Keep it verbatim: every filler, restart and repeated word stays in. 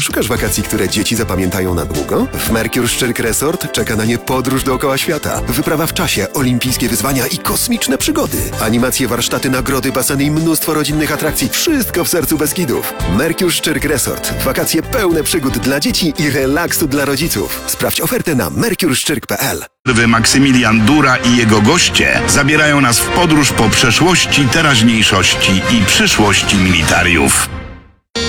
Szukasz wakacji, które dzieci zapamiętają na długo? W Mercure Szczyrk Resort czeka na nie podróż dookoła świata, wyprawa w czasie, olimpijskie wyzwania i kosmiczne przygody. Animacje, warsztaty, nagrody, baseny i mnóstwo rodzinnych atrakcji. Wszystko w sercu Beskidów. Mercure Szczyrk Resort. Wakacje pełne przygód dla dzieci i relaksu dla rodziców. Sprawdź ofertę na mercure szczyrk kropka p l. Maksymilian Dura i jego goście zabierają nas w podróż po przeszłości, teraźniejszości i przyszłości militariów.